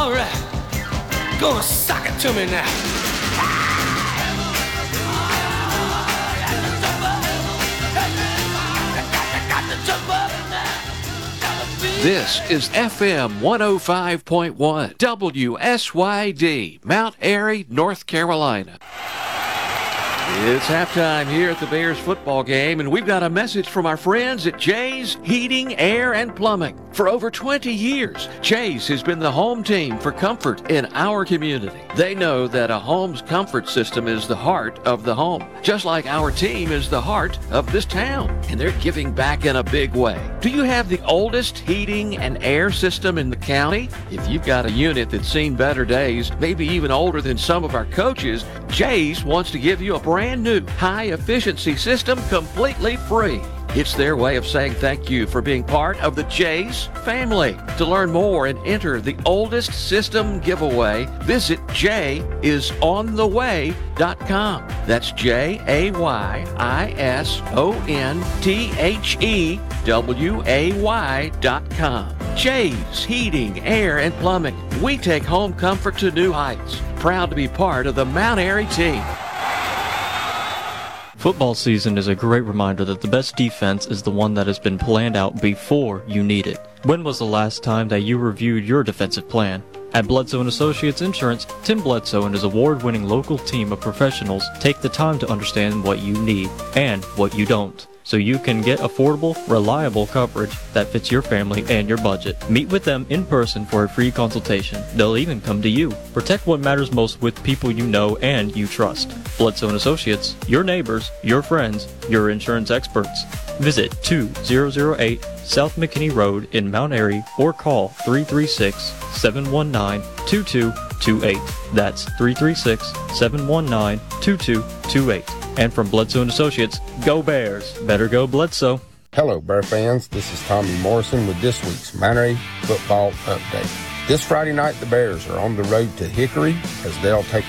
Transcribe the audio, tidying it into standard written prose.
All right. Go sock it to me now. This is FM 105.1 WSYD, Mount Airy, North Carolina. It's halftime here at the Bears football game, and we've got a message from our friends at Jay's Heating, Air, and Plumbing. For over 20 years, Jay's has been the home team for comfort in our community. They know that a home's comfort system is the heart of the home, just like our team is the heart of this town, and they're giving back in a big way. Do you have the oldest heating and air system in the county? If you've got a unit that's seen better days, maybe even older than some of our coaches, Jay's wants to give you a brand new high-efficiency system completely free. It's their way of saying thank you for being part of the Jay's family. To learn more and enter the oldest system giveaway, visit jayisontheway.com. That's JAYISONTHEWAY.com. Jay's Heating, Air, and Plumbing. We take home comfort to new heights. Proud to be part of the Mount Airy team. Football season is a great reminder that the best defense is the one that has been planned out before you need it. When was the last time that you reviewed your defensive plan? At Bledsoe & Associates Insurance, Tim Bledsoe and his award-winning local team of professionals take the time to understand what you need and what you don't, so you can get affordable, reliable coverage that fits your family and your budget. Meet with them in person for a free consultation. They'll even come to you. Protect what matters most with people you know and you trust. Bledsoe & Associates, your neighbors, your friends, your insurance experts. Visit 2008 South McKinney Road in Mount Airy or call 336-719-2228. That's 336-719-2228. And from Bledsoe & Associates, go Bears. Better go Bledsoe. Hello, Bear fans. This is Tommy Morrison with this week's Mount Airy Football Update. This Friday night, the Bears are on the road to Hickory as they'll take